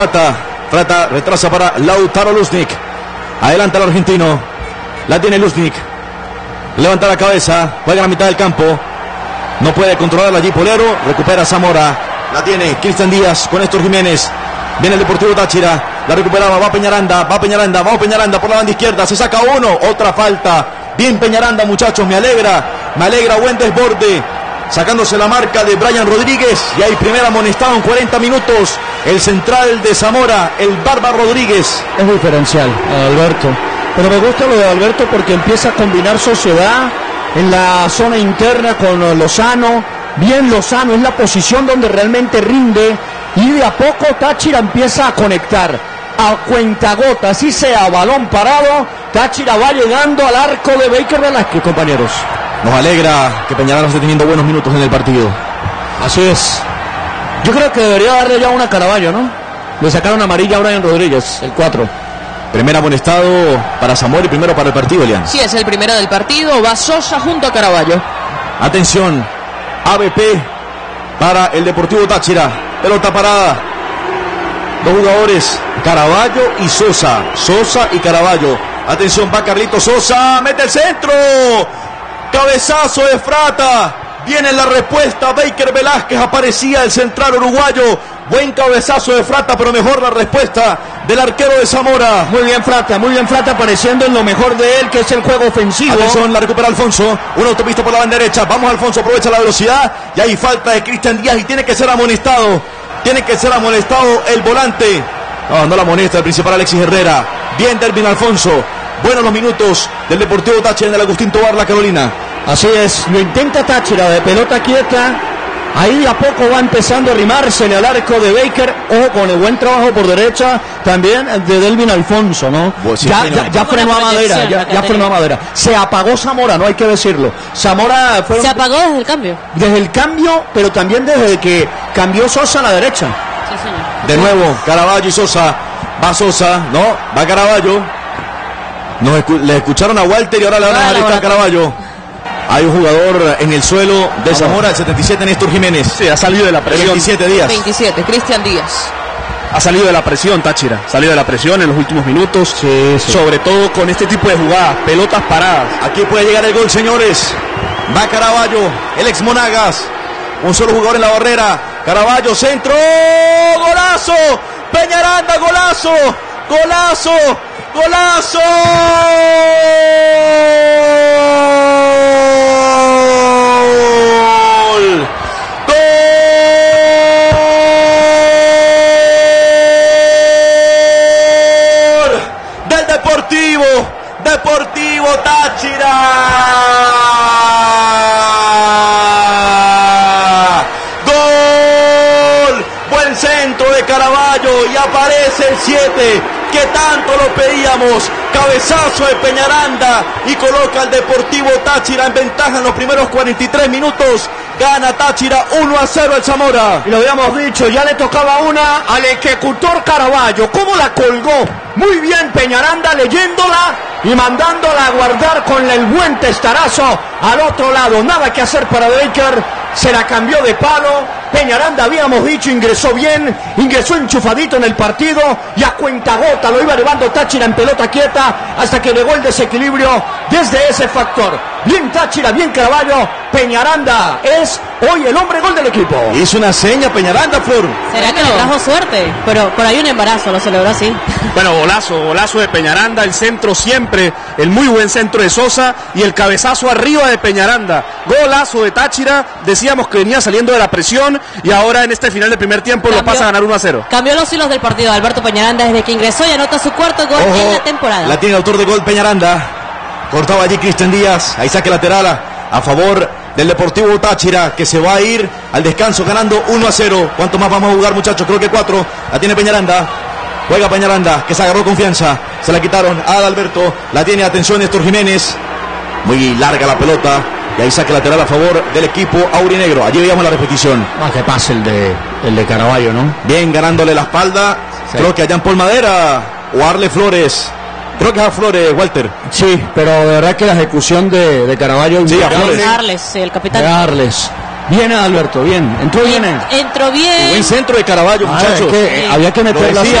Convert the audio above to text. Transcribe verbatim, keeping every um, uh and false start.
Frata, Frata retrasa para Lautaro Luznik. Adelanta el argentino. La tiene Luznik. Levanta la cabeza. Juega a la mitad del campo. No puede controlarla allí Polero. Recupera Zamora. La tiene Cristian Díaz con Néstor Jiménez. Viene el Deportivo Táchira. La recuperaba. Va Peñaranda. Va Peñaranda. Va Peñaranda por la banda izquierda. Se saca uno. Otra falta. Bien Peñaranda, muchachos. Me alegra. Me alegra. Buen desborde. Sacándose la marca de Brian Rodríguez. Y hay primer amonestado en cuarenta minutos. El central de Zamora, el Barba Rodríguez. Es diferencial, Alberto. Pero me gusta lo de Alberto porque empieza a combinar sociedad en la zona interna con Lozano. Bien Lozano, es la posición donde realmente rinde. Y de a poco Táchira empieza a conectar. A cuentagota, así sea balón parado. Táchira va llegando al arco de Baker Velázquez, compañeros. Nos alegra que Peñaranda esté teniendo buenos minutos en el partido. Así es. Yo creo que debería darle ya una Caraballo, ¿no? Le sacaron amarilla a Brian Rodríguez, el cuatro. Primer amonestado para Zamora y primero para el partido, Elian. Sí, es el primero del partido. Va Sosa junto a Caraballo. Atención. A B P para el Deportivo Táchira. Pelota parada. Dos jugadores, Caraballo y Sosa. Sosa y Caraballo. Atención, va Carlito Sosa. Mete el centro. Cabezazo de Frata. Viene la respuesta. Baker Velázquez aparecía el central uruguayo. Buen cabezazo de Frata, pero mejor la respuesta del arquero de Zamora. Muy bien Frata, muy bien Frata, apareciendo en lo mejor de él, que es el juego ofensivo. Atención, la recupera Alfonso. Una autopista por la banda derecha. Vamos, Alfonso, aprovecha la velocidad. Y hay falta de Cristian Díaz y tiene que ser amonestado. Tiene que ser amonestado el volante. No, no la amonesta el principal Alexis Herrera. Bien Dervin Alfonso. Buenos los minutos del Deportivo Táchira en el Agustín Tobar, la Carolina. Así es, lo intenta Táchira de pelota quieta. Ahí a poco va empezando a arrimarse en el arco de Baker. Ojo con el buen trabajo por derecha también de Delvin Alfonso, ¿no? Pues sí, ya, sí, ya, no. ya frenó a Madera, ya, ya frenó a Madera. Se apagó Zamora, no hay que decirlo. Zamora fue Se apagó desde el cambio. Desde el cambio, pero también desde que cambió Sosa a la derecha. Sí, señor. De nuevo, Caraballo y Sosa. Va Sosa, no, va Caraballo. Nos escu le escucharon a Walter y ahora le van a dejar a Caraballo. Hay un jugador en el suelo de Zamora, el setenta y siete, Néstor Jiménez. Sí, ha salido de la presión. veintisiete días. veintisiete, Cristian Díaz. Ha salido de la presión, Táchira. Ha salido de la presión en los últimos minutos. Sí, sí. Sobre todo con este tipo de jugadas, pelotas paradas. Aquí puede llegar el gol, señores. Va Caraballo, el ex Monagas. Un solo jugador en la barrera. Caraballo, centro. ¡Golazo! Peñaranda, golazo. Golazo. ¡Golazo! ¡Gol! ¡Gol! Del Deportivo, Deportivo Táchira. ¡Gol! Buen centro de Caraballo y aparece el siete. Que tanto lo pedíamos. Cabezazo de Peñaranda y coloca al Deportivo Táchira en ventaja en los primeros cuarenta y tres minutos. Gana Táchira uno a cero al Zamora. Y lo habíamos dicho, ya le tocaba una al ejecutor Caraballo. ¿Cómo la colgó? Muy bien Peñaranda leyéndola y mandándola a guardar con el buen testarazo al otro lado. Nada que hacer para Baker. Se la cambió de palo. Peñaranda, habíamos dicho, ingresó bien, ingresó enchufadito en el partido y a cuentagota lo iba llevando Táchira en pelota quieta hasta que llegó el desequilibrio desde ese factor. Bien Táchira, bien Caraballo. Peñaranda es hoy el hombre gol del equipo. Hizo una seña Peñaranda, Flor. ¿Será que le trajo suerte? Pero por ahí un embarazo, lo celebró así. Bueno, golazo, golazo de Peñaranda, el centro siempre, el muy buen centro de Sosa y el cabezazo arriba de Peñaranda. Golazo de Táchira, decíamos que venía saliendo de la presión y ahora en este final del primer tiempo Cambió, lo pasa a ganar uno a cero. Cambió los hilos del partido Alberto Peñaranda desde que ingresó y anota su cuarto gol Ojo, en la temporada. La tiene el autor de gol Peñaranda. Cortaba allí Cristian Díaz. Ahí saque lateral a, a favor del Deportivo Táchira, que se va a ir al descanso ganando uno a cero. ¿Cuánto más vamos a jugar, muchachos? Creo que cuatro. La tiene Peñaranda. Juega Peñaranda, que se agarró confianza. Se la quitaron a Adalberto. La tiene, atención, Néstor Jiménez. Muy larga la pelota. Y ahí saque lateral a favor del equipo aurinegro. Allí veíamos la repetición. Más que pase el de, el de Caraballo, ¿no? Bien, ganándole la espalda. Sí. Creo que a Jean Paul Madera o Arle Flores. Creo que es a Flores, Walter. Sí, pero de verdad que la ejecución de, de Caraballo... Sí, a Flores. Arles, el capitán. De Arles. Bien, Alberto, bien. Entró bien. Entró bien. Buen centro de Caraballo, Ah, muchachos. es que, eh, había que Lo meterla. decía